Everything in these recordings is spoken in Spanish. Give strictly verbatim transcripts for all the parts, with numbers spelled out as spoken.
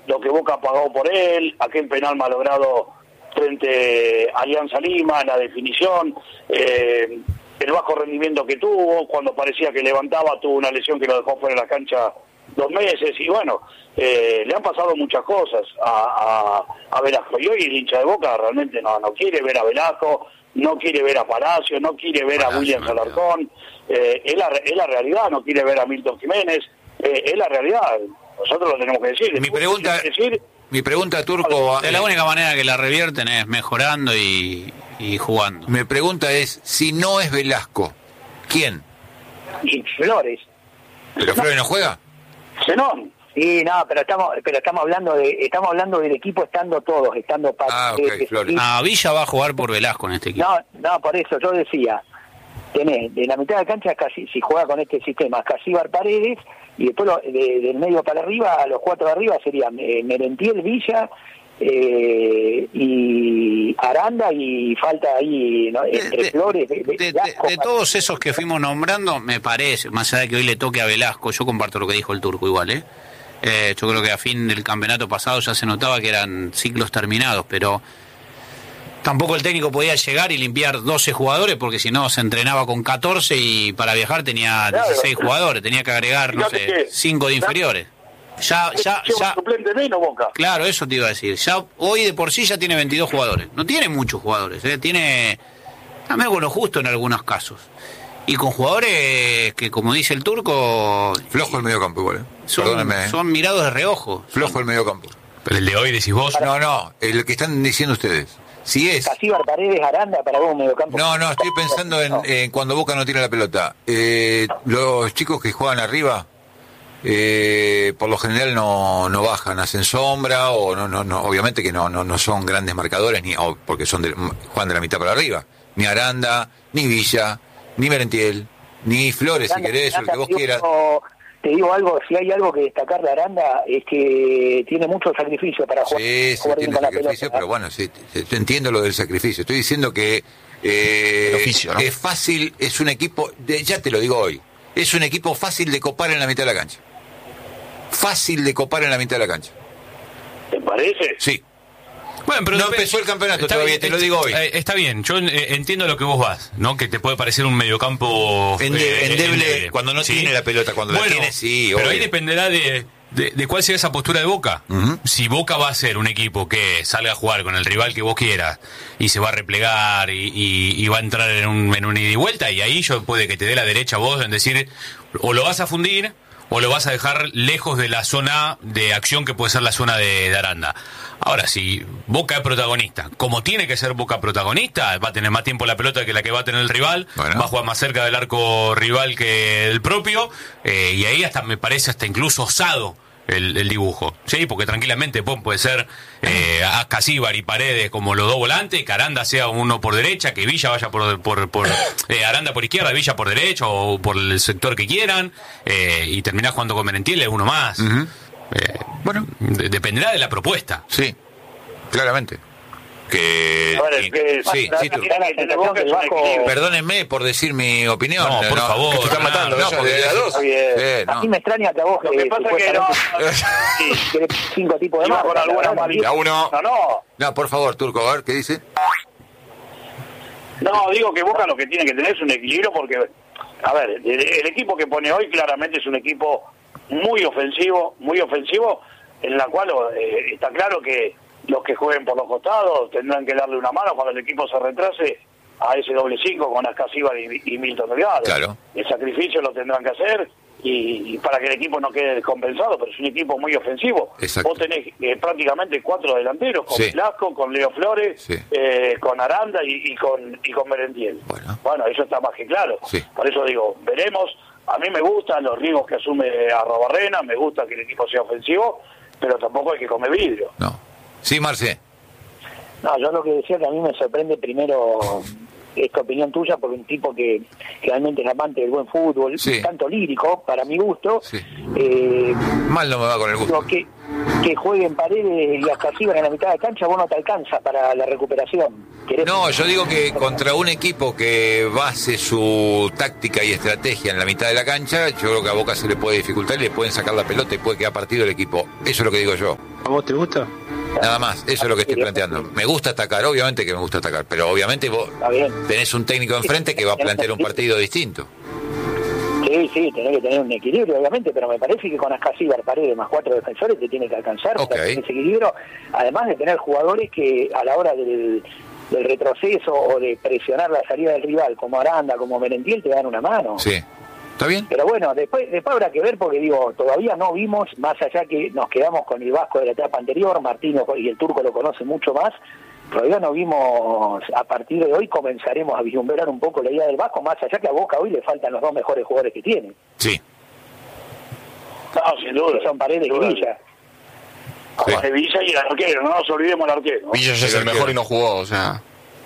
lo que Boca pagó por él, aquel penal malogrado frente a Alianza Lima, la definición, eh, el bajo rendimiento que tuvo, cuando parecía que levantaba, tuvo una lesión que lo dejó fuera de la cancha dos meses, y bueno, eh, le han pasado muchas cosas a, a, a Velasco, y hoy el hincha de Boca realmente no, no quiere ver a Velasco, no quiere ver a Palacio, no quiere ver a William Alarcón, eh, es, la, es la realidad, no quiere ver a Milton Jiménez, eh, es la realidad, nosotros lo tenemos que decir. Mi pregunta, decir, mi pregunta Turco... De la única manera que la revierten es mejorando y, y jugando. Mi pregunta es, si no es Velasco, ¿quién? Y Flores. ¿Pero Flores no juega? Zenón. Sí, no, pero estamos pero estamos hablando de estamos hablando del equipo estando todos, estando para ah, okay, Flores. Ah, Villa va a jugar por Velasco en este equipo. No, no, por eso yo decía, tenés de la mitad de la cancha casi, si juega con este sistema, Casíbar, Paredes, y después lo, de, del medio para arriba, a los cuatro de arriba serían eh, Merentiel, Villa, eh, y Aranda, y falta ahí, ¿no? Entre de, Flores. De, de, de, de, de todos esos que fuimos nombrando, me parece, más allá de que hoy le toque a Velasco, yo comparto lo que dijo el Turco igual, ¿eh? Eh, yo creo que a fin del campeonato pasado ya se notaba que eran ciclos terminados, pero tampoco el técnico podía llegar y limpiar doce jugadores, porque si no se entrenaba con catorce y para viajar tenía dieciséis claro. jugadores, tenía que agregar, no sé, cinco de inferiores. Ya, ya, ya. Suplente menos, Boca. Claro, eso te iba a decir. Ya hoy de por sí ya tiene veintidós jugadores. No tiene muchos jugadores, ¿eh? Tiene también con lo justo en algunos casos. Y con jugadores que, como dice el Turco... Flojo el mediocampo igual, ¿eh? Son, son mirados de reojo. Flojo el mediocampo. ¿Pero el de hoy decís vos? No, no, el que están diciendo ustedes. Si es... Casíbar, Paredes, Aranda, para vos mediocampo. No, no, estoy pensando en, en cuando Boca no tira la pelota. Eh, los chicos que juegan arriba, eh, por lo general no, no bajan, hacen sombra, o no, no, no obviamente que no, no, no son grandes marcadores, ni o porque son de, juegan de la mitad para arriba. Ni Aranda, ni Villa, ni Merentiel, ni Flores, Aranda, si querés, Aranda, o el que vos quieras. Te digo algo, si hay algo que destacar de Aranda es que tiene mucho sacrificio para jugar. Sí, sí, tiene sacrificio, pero bueno, sí, te entiendo lo del sacrificio. Estoy diciendo que eh, oficio, ¿no? es fácil, es un equipo, de, ya te lo digo hoy, es un equipo fácil de copar en la mitad de la cancha. Fácil de copar en la mitad de la cancha. ¿Te parece? Sí. Bueno, pero no empezó el campeonato está todavía, bien, te lo digo hoy. Eh, está bien, yo eh, entiendo lo que vos vas, ¿no? Que te puede parecer un mediocampo endeble, eh, endeble, endeble cuando no ¿sí? tiene la pelota, cuando bueno, la tiene sí. Pero obvio. ahí dependerá de, de, de cuál sea esa postura de Boca. Uh-huh. Si Boca va a ser un equipo que salga a jugar con el rival que vos quieras y se va a replegar y, y, y va a entrar en un, en un ida y vuelta, y ahí yo puede que te dé la derecha a vos en decir, o lo vas a fundir o lo vas a dejar lejos de la zona de acción que puede ser la zona de, de Aranda. Ahora, si Boca es protagonista, como tiene que ser Boca protagonista, va a tener más tiempo la pelota que la que va a tener el rival, bueno. Va a jugar más cerca del arco rival que el propio, eh, y ahí hasta me parece hasta incluso osado el, el dibujo, sí, porque tranquilamente pues, puede ser eh, a Casíbar y Paredes como los dos volantes, que Aranda sea uno por derecha, que Villa vaya por, por, por eh, Aranda por izquierda, Villa por derecha o por el sector que quieran, eh, y terminar jugando con Merentiel uno más. Uh-huh. Eh, bueno, de, dependerá de la propuesta. Sí, claramente. Que, ver, y, que sí, sí, tú, perdónenme por decir mi opinión. No, por no, favor. Que te están matando. No, no porque de las dos. Eh, no. A mí me extraña que a vos. Lo que pasa es que no. Sí. Cinco tipos de más. Con alguna la uno. No, no. No, por favor, Turco, a ver, ¿qué dice? No, digo que Boca lo que tiene que tener es un equilibrio porque, a ver, el, el equipo que pone hoy claramente es un equipo muy ofensivo, muy ofensivo, en la cual eh, está claro que los que jueguen por los costados tendrán que darle una mano cuando el equipo se retrase a ese doble cinco con Ascasíbar y, y Milton Delgado. Claro. El sacrificio lo tendrán que hacer y, y para que el equipo no quede descompensado, pero es un equipo muy ofensivo. Exacto. Vos tenés eh, prácticamente cuatro delanteros, con sí. Velasco, con Leo Flores, sí. eh, con Aranda y, y con y con Merentiel. Bueno. bueno, eso está más que claro. Sí. Por eso digo, veremos. A mí me gustan los riesgos que asume Arrobarrena, me gusta que el equipo sea ofensivo, pero tampoco hay que comer vidrio. No. Sí, Marce. No, yo lo que decía que a mí me sorprende primero esta opinión tuya, porque un tipo que, que realmente es amante del buen fútbol, sí. tanto lírico, para mi gusto. Sí. Eh, Mal no me va con el gusto. Lo que, que jueguen Paredes y Ascasíbar en la mitad de cancha, vos no te alcanza para la recuperación. ¿Querés? No, yo digo que contra un equipo que base su táctica y estrategia en la mitad de la cancha, yo creo que a Boca se le puede dificultar y le pueden sacar la pelota y puede quedar partido el equipo. Eso es lo que digo yo. ¿A vos te gusta? Nada más, eso es lo que estoy planteando. Me gusta atacar, obviamente que me gusta atacar, pero obviamente vos tenés un técnico enfrente que va a plantear un partido distinto. Sí, sí, tenés que tener un equilibrio, obviamente, pero me parece que con Ascasíbar, Paredes, más cuatro defensores te tiene que alcanzar okay. para tener ese equilibrio, además de tener jugadores que a la hora del, del retroceso o de presionar la salida del rival, como Aranda, como Merentiel, te dan una mano. Sí, está bien. Pero bueno, después, después habrá que ver, porque digo, todavía no vimos, más allá que nos quedamos con el Vasco de la etapa anterior, Martino y el Turco lo conocen mucho más, todavía no vimos, a partir de hoy comenzaremos a vislumbrar un poco la idea del Vasco, más allá que a Boca hoy le faltan los dos mejores jugadores que tiene. Sí. No, sin duda. Que son Paredes y Villa. Sí. De Villa y el arquero, no nos olvidemos el arquero. Villa ya es el mejor y no jugó, o sea...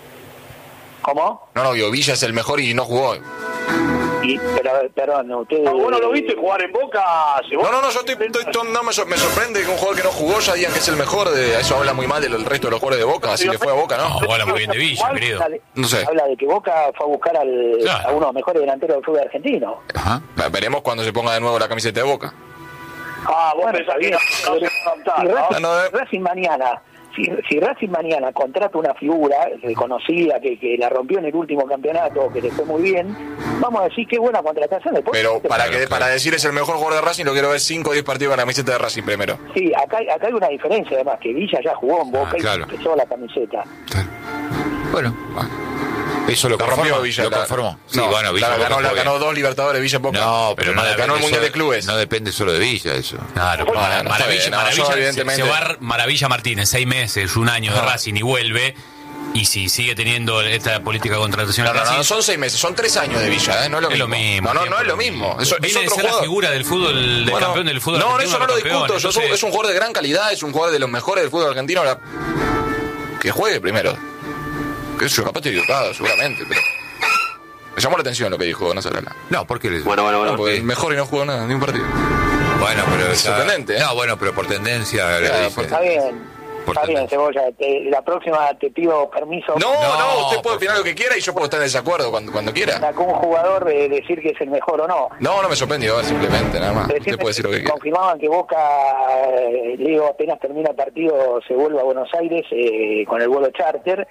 ¿Cómo? No, no, digo, Villa es el mejor y no jugó. Y, pero, perdón, ustedes... No, vos no lo viste jugar en Boca. Si vos... No, no, no, yo estoy, estoy- estoy- no me, sor- me sorprende que un jugador que no jugó ya digan que es el mejor. De, eso habla muy mal del resto de los jugadores de Boca, así le fue a Boca, ¿no? No, habla muy bien de Villa, Igual, querido. habla de- No sé. Habla de que Boca fue a buscar al, Claro. a uno de los mejores delanteros del fútbol argentino. Ajá. Veremos cuando se ponga de nuevo la camiseta de Boca. Ah, vos Bueno, pensás está que bien. no, no se va a adaptar, Si ¿no? Racing, Ah, no, eh. Racing mañana, si, si Racing mañana contrata una figura reconocida que, que la rompió en el último campeonato, que le fue muy bien, vamos a decir qué buena contratación. Después, Pero para Claro, que claro. para decir es el mejor jugador de Racing, lo quiero ver cinco o diez partidos con la camiseta de Racing primero. Sí, acá, hay- acá hay una diferencia además, que Villa ya jugó en Boca Ah, claro. y empezó la camiseta. Claro. Bueno, eso lo La rompió conformó. Villa. Lo la- conformó. Sí, no, bueno, Villa la- Boca ganó, la- fue ganó bien. dos Libertadores Villa en Boca. No, pero no ganó depende el Mundial solo- de Clubes. No depende solo de Villa eso. Claro, Bueno, Mar- está Maravilla, bien, no, Maravilla, yo se- evidentemente- se va a Maravilla Martínez, seis meses, un año de Ah. Racing y vuelve, y si sigue teniendo esta política de contratación No, en no, no, Racing, no, son seis meses, son tres años de Villa, ¿eh? No es lo es mismo. lo mismo. No, no, no tiempo. es lo mismo. Eso, es Viene de otro ser la jugador. figura del fútbol, del Bueno, campeón del fútbol no, argentino. eso no lo de los discuto. campeones, Yo soy- entonces- es un jugador de gran calidad, es un jugador de los mejores del fútbol argentino. Ahora, que juegue primero. Que yo capaz estoy equivocado, seguramente, pero. Me llamó la atención lo que dijo Nazarala. No, ¿por qué les... Bueno, bueno, bueno. No, porque el mejor y no jugó nada, ni un partido. Bueno, pero... Es sorprendente, ¿eh? No, bueno, pero por tendencia... le Claro, dice. por- Está bien, Por está bien, tendencia. Cebolla. Te- la próxima te pido permiso. No, no, No, usted puede por opinar lo que quiera y yo puedo estar en desacuerdo cuando, cuando quiera. Para que un jugador de decir que es el mejor o no. No, no me sorprendió, simplemente, nada más. Recién Usted puede decir lo que quiera. confirmaban que Boca, eh, Leo, apenas termina el partido, se vuelve a Buenos Aires eh, con el vuelo charter.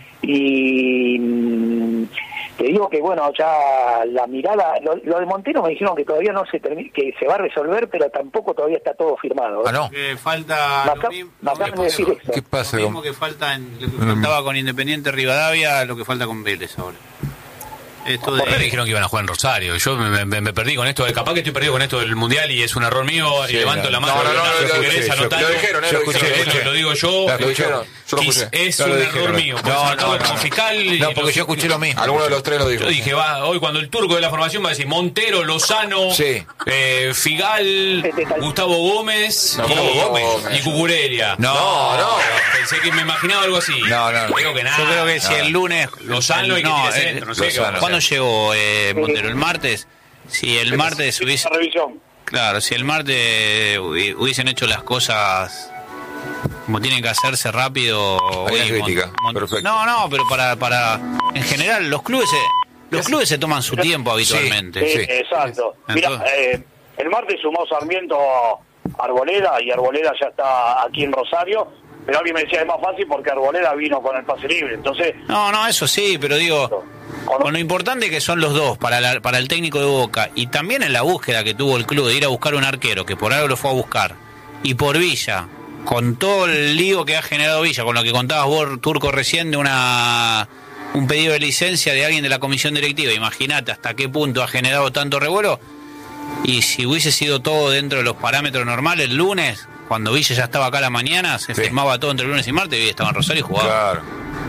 Y mm, te digo que, bueno, ya la mirada, lo, lo de Montero me dijeron que todavía no se termina, que se va a resolver, pero tampoco todavía está todo firmado. ¿eh? Ah, no. Que falta Me lo acab- mismo, me lo acaban que de pasó. decir eso. ¿Qué pasa? Lo mismo que falta en, lo que faltaba con Independiente Rivadavia, lo que falta con Vélez ahora. Esto ¿Por qué de... dijeron que iban a jugar en Rosario? Yo me, me- me perdí con esto, capaz que estoy perdido con esto del Mundial y es un error mío, y levanto no. la mano. No, no, no, si lo- lo- querés sí, anotarlo. lo dijeron, eh, Yo lo escuché, dijeron, escuché, escuché. lo digo yo. Lo dijeron, yo lo Quis- escuché. Es No, lo un dijeron. error mío, porque No, se no, acabó no. como fiscal. y No, porque los- yo escuché lo mismo. Alguno de los tres lo dijo. Yo dije, va, hoy cuando el turco de la formación va a decir Montero, Lozano, Sí. eh, Figal, Gustavo Gómez, No, y, Gustavo Gómez. y Cucurelia. No, no. Pensé que me imaginaba algo así. No, no, no. Digo que nada. Yo creo que si nada. el lunes... Lozano y que no, tire eh, centro, no sé qué Lozano. va a ¿Cuándo hacer. llegó eh, Montero? ¿El martes? Si el martes hubiese... Esa revisión. Claro, si el martes hubi- hubiesen hecho las cosas como tienen que hacerse rápido... Haría hoy crítica, perfecto. No, no, pero para... para en general, los clubes se, los clubes se toman su tiempo habitualmente. Sí, Sí. exacto. Mira, Entonces- eh, el martes sumó Sarmiento a Arboleda y Arboleda ya está aquí en Rosario, pero alguien me decía es más fácil porque Arboleda vino con el pase libre, entonces No, no, eso sí, pero digo, con lo importante que son los dos para, la- para el técnico de Boca y también en la búsqueda que tuvo el club de ir a buscar un arquero, que por algo lo fue a buscar, y por Villa, con todo el lío que ha generado Villa, con lo que contabas vos, Turco, recién de una un pedido de licencia de alguien de la comisión directiva, imagínate hasta qué punto ha generado tanto revuelo, y si hubiese sido todo dentro de los parámetros normales, el lunes, cuando Villa ya estaba acá a la mañana, se Sí. firmaba todo entre lunes y martes, y estaba en Rosario y jugaba. Claro.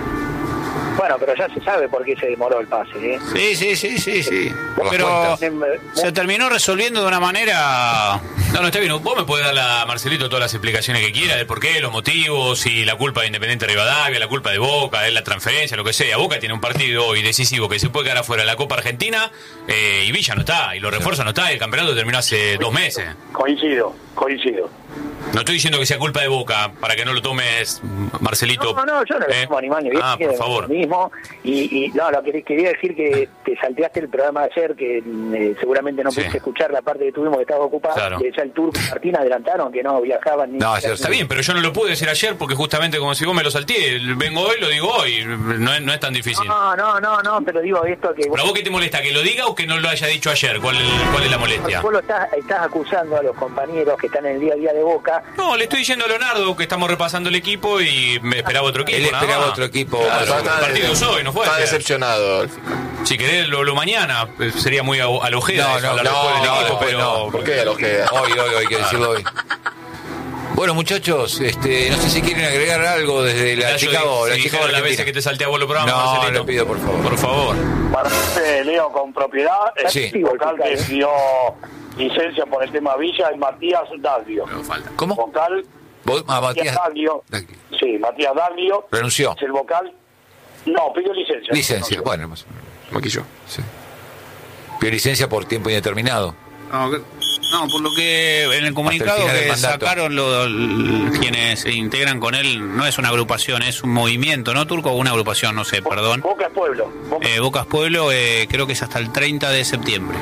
Bueno, pero ya se sabe por qué se demoró el pase. ¿eh? Sí, sí, sí, sí, sí. Por las Pero cuentas. se terminó resolviendo de una manera... No, no, está bien. Vos me podés dar, a Marcelito, todas las explicaciones que quiera, del por qué, los motivos, si la culpa de Independiente Rivadavia, la culpa de Boca, es la transferencia, lo que sea. Boca tiene un partido hoy decisivo que se puede quedar afuera de la Copa Argentina eh, y Villa no está, y los refuerzos no está, y el campeonato terminó hace dos meses. coincido, coincido. No estoy diciendo que sea culpa de Boca, para que no lo tomes, Marcelito. No, no, yo no le ¿Eh? tomo ni mal ni bien. Ah, por favor. Mismo. Y, y no, lo que quería decir que te salteaste el programa de ayer, que eh, seguramente no Sí. pudiste escuchar la parte que tuvimos que estaba ocupada. Claro. Que ya el Turco y Martín adelantaron que no viajaban ni... No, ayer Está bien, pero yo no lo pude decir ayer porque justamente como si vos me lo salteé, vengo hoy, lo digo hoy, no es, no es tan difícil. No, no, no, no, pero digo esto que... ¿Pero a vos qué te molesta? ¿Que lo diga o que no lo haya dicho ayer? ¿Cuál, cuál es la molestia? Vos lo estás, estás acusando a los compañeros que están en el día a día de Boca. No, le estoy diciendo a Leonardo que estamos repasando el equipo y me esperaba otro equipo. Él nada esperaba más. otro equipo. Claro, Está- el está- partido es hoy, no fue Está ayer. decepcionado. Si querés lo, lo mañana, eh, sería muy a, a la ojeda No, eso, no, hablar no, después del no, equipo, después pero... no. ¿Por qué lo que Hoy, hoy, hoy, hay que decirlo hoy. Bueno, muchachos, este, no sé si quieren agregar algo desde la Ya yo Chicago, di- la si Chicago dijeron las Argentina. veces que te salté a vos los programas, No, Marcelito. le pido, por favor. Por favor. Para que Leo con propiedad, Sí. el vocal Sí, que pidió licencia por el tema Villa es Matías Daglio. No falta. ¿Cómo? Vocal Vos- ah, Matías Matías. Daglio. Daglio. Sí, Matías Daglio. Renunció. Es el vocal. No, pidió licencia. Licencia, No, bueno, más o menos. Maquillo. Sí. Pidió licencia por tiempo indeterminado. No, que- no, por lo que en el comunicado final del que mandato. sacaron lo- l- quienes se integran con él, no es una agrupación, es un movimiento, ¿no, Turco? O una agrupación, no sé, perdón. Boca es pueblo. Boca- Eh, Bocas Pueblo, eh, creo que es hasta el treinta de septiembre.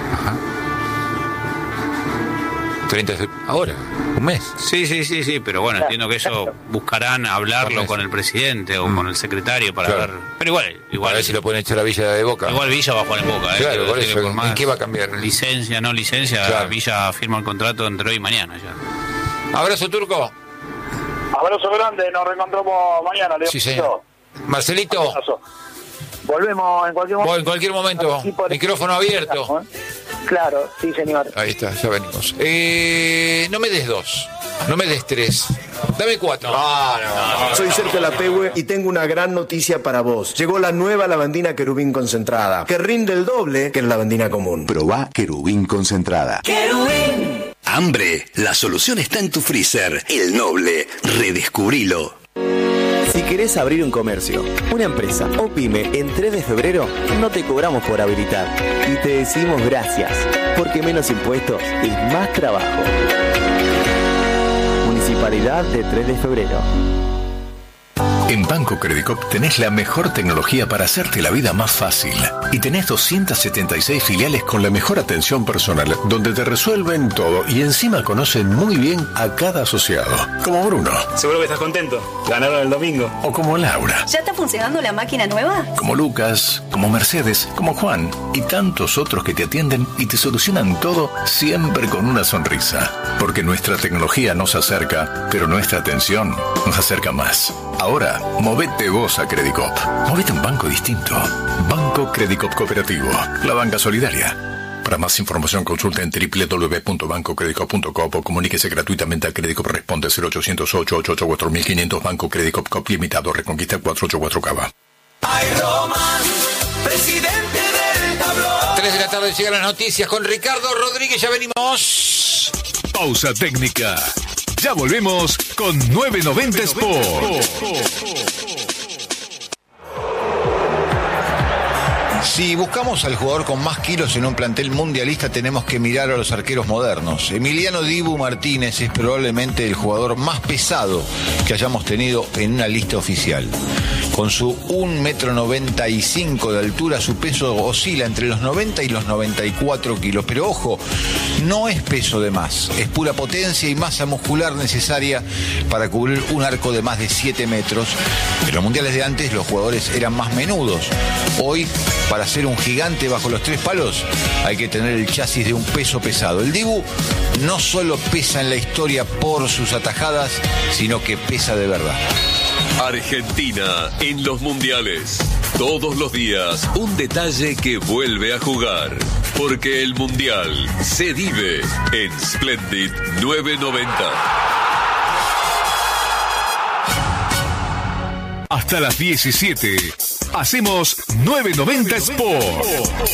treinta de septiembre. Ahora, un mes. Sí, sí, sí, sí, pero bueno, entiendo que eso buscarán hablarlo Por con el presidente o con el secretario para Claro. ver. Pero igual, Para igual, ver si lo pueden echar a Villa de Boca. igual Villa va a jugar en Boca. ¿eh? Claro, Quiero por decir eso, que ¿en más qué va a cambiar? Licencia, no licencia, Claro. Villa firma el contrato entre hoy y mañana ya. Abrazo, Turco. Abrazo grande, nos reencontramos mañana, Leo. Sí, señor. Marcelito, Abrazo. Volvemos en cualquier momento. vos en cualquier momento, Aquí por- micrófono abierto. Claro, sí, señor. Ahí está, ya venimos. Eh, no me des dos, no me des tres, dame cuatro. Soy Sergio Lapehue y tengo una gran noticia para vos. Llegó la nueva lavandina querubín concentrada, que rinde el doble que la lavandina común. Probá querubín concentrada. Hambre, la solución está en tu freezer. El Noble, redescubrilo. Si querés abrir un comercio, una empresa o pyme en tres de febrero, no te cobramos por habilitar y te decimos gracias, porque menos impuestos es más trabajo. Municipalidad de tres de febrero. En Banco Credicop tenés la mejor tecnología para hacerte la vida más fácil. Y tenés doscientas setenta y seis filiales con la mejor atención personal, donde te resuelven todo y encima conocen muy bien a cada asociado. Como Bruno. Seguro que estás contento. Ganaron el domingo. O como Laura. ¿Ya está funcionando la máquina nueva? Como Lucas, como Mercedes, como Juan y tantos otros que te atienden y te solucionan todo siempre con una sonrisa. Porque nuestra tecnología nos acerca, pero nuestra atención nos acerca más. Ahora, movete vos a Credicop. Movete a un banco distinto. Banco Credicop Cooperativo. La banca solidaria. Para más información consulta en doble u doble u doble u punto banco credicop punto com o comuníquese gratuitamente a Credicop. Responde cero ochocientos ocho ocho ocho cuatro mil quinientos. Banco Credicop Cop Limitado. Reconquista cuatrocientos ochenta y cuatro Cava. Ay, Román, presidente del tablón. tres de la tarde llegan las noticias con Ricardo Rodríguez. Ya venimos. Pausa técnica. Ya volvemos con novecientos noventa Sport. Si buscamos al jugador con más kilos en un plantel mundialista, tenemos que mirar a los arqueros modernos. Emiliano Dibu Martínez es probablemente el jugador más pesado que hayamos tenido en una lista oficial. Con su un metro noventa y cinco de altura, su peso oscila entre los noventa y los noventa y cuatro kilos. Pero ojo, no es peso de más, es pura potencia y masa muscular necesaria para cubrir un arco de más de siete metros. En los mundiales de antes los jugadores eran más menudos. Hoy, para ser un gigante bajo los tres palos, hay que tener el chasis de un peso pesado. El Dibu no solo pesa en la historia por sus atajadas, sino que pesa de verdad. Argentina en los mundiales. Todos los días un detalle que vuelve a jugar. Porque el mundial se vive en Splendid novecientos noventa. Hasta las diecisiete. Hacemos novecientos noventa Sport.